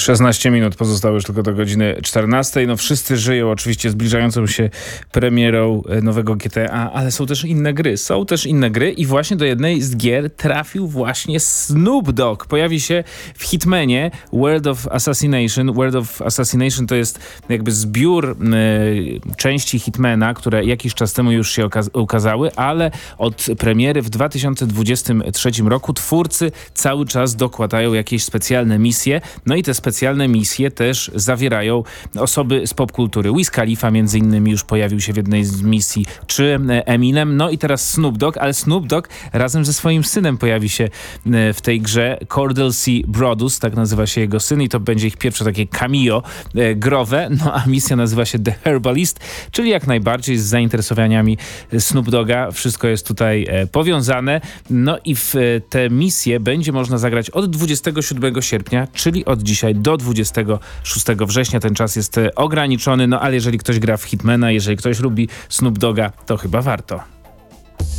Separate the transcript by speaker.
Speaker 1: 16 minut pozostało już tylko do godziny 14. No wszyscy żyją oczywiście zbliżającą się premierą nowego GTA, ale są też inne gry. I właśnie do jednej z gier trafił właśnie Snoop Dogg. Pojawi się w Hitmanie World of Assassination. World of Assassination to jest jakby zbiór części Hitmana, które jakiś czas temu już się ukazały, ale od premiery w 2023 roku twórcy cały czas dokładają jakieś specjalne misje. No i te specjalne misje też zawierają osoby z popkultury. Wiz Khalifa między innymi już pojawił się w jednej z misji, czy Eminem, no i teraz Snoop Dogg, ale Snoop Dogg razem ze swoim synem pojawi się w tej grze. Cordell C. Brodus, tak nazywa się jego syn i to będzie ich pierwsze takie cameo growe, no a misja nazywa się The Herbalist, czyli jak najbardziej z zainteresowaniami Snoop Dogga. Wszystko jest tutaj powiązane, no i w te misje będzie można zagrać od 27 sierpnia, czyli od dzisiaj do 26 września. Ten czas jest ograniczony, no ale jeżeli ktoś gra w Hitmana, jeżeli ktoś lubi Snoop Dogga, to chyba warto.